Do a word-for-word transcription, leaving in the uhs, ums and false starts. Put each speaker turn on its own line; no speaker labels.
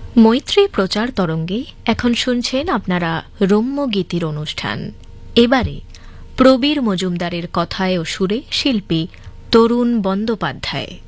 মৈত্রী প্রচার তরঙ্গে এখন শুনছেন আপনারা রম্য গীতির অনুষ্ঠান। এবারে প্রবীর মজুমদারের কথায় ও সুরে শিল্পী তরুণ বন্দ্যোপাধ্যায়।